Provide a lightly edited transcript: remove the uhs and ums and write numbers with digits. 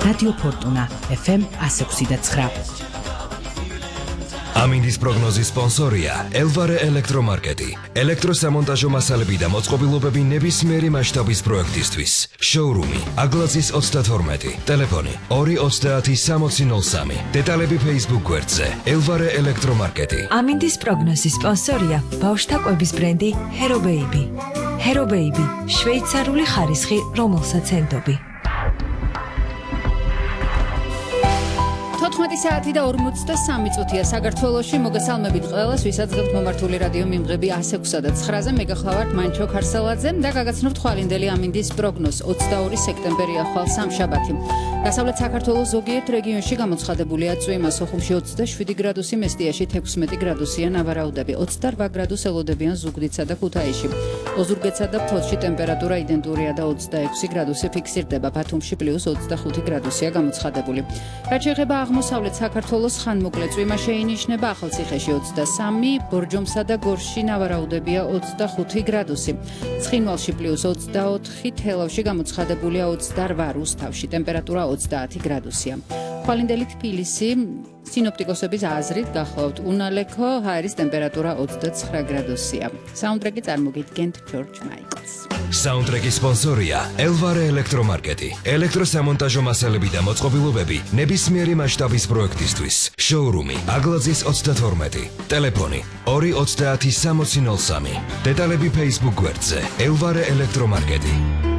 რადიო ფორტუნა FM 106.9. ამინდის პროგნოზის სპონსორია ელვარე ელექტრომარკეტი. ელექტროსამონტაჟო მასალები და მოწყობილობები ნებისმიერი მასშტაბის პროექტისთვის. შოურუმი აგლაძის 32, ტელეფონი 230 დეტალები Facebook გვერდზე ელვარე ელექტრომარკეტი. ამინდის პროგნოზის სპონსორია ბავშვთა კვების ბრენდი Hero Baby. Hero Baby, შვეიცარიული ხარისხი, რომელსაც ენდობი. 14 საათი და 43 წუთია საქართველოში. მოგესალმებით ყველას, ვისაც ღებთ მომართული რადიო მიმღები 106 და 9-ზე. მე გახლავართ მანჩო ქარსელაძე და გაგაცნობთ ხვალინდელი ამინდის პროგნოზ. 22 სექტემბერია ხვალ სამშაბათი. დასავლეთ საქართველოს ზოგიერთ რეგიონში გამოცხადებულია წვიმა, სოხუმში 27 გრადუსი, მესტიაში 16 გრადუსია ნავარაუდები, 28 გრადუს ელოდებიან ზუგდიდსა და ქუთაისში. ოზურგეთსა და ფოთში ტემპერატურა იდენტურია და 26 გრადუსი ფიქსირდება, ბათუმში +25 გრადუსია გამოცხადებული. რაც შეეხება აღმოსავლეთ საქართველოს, ხანმოკლე წვიმა შეინიშნება, ახალციხეში 23, ბორჯომსა და გორში ნავარაუდებია 25 გრადუსი. ცხინვალში +24, თელავში გამოცხადებულია 28, რუსთავში ტემპერატურა 30 გრადუსია. ხვალინდელი თბილისი სინოპტიკოსების აზრით გახლავთ უნალექო, ჰაერის ტემპერატურა 29 გრადუსია. საუნდტრეკი წარმოგიდგენთ ჯორჯ მაიკლს. საუნდტრეკის სპონსორია ელვარე ელექტრომარკეტი. ელექტროსამონტაჟო მასალები და მოწყობილობები ნებისმიერი მასშტაბის პროექტისთვის. შოურუმი აგლაძის 32, ტელეფონი 230 დეტალები Facebook გვერდზე ელვარე ელექტრომარკეტი.